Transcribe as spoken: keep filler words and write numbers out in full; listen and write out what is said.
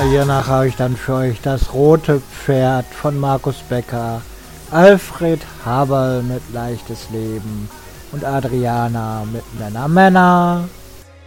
hiernach habe ich dann für euch das Rote Pferd von Markus Becker, Alfred Haberl mit Leichtes Leben und Adriana mit Männer Männer.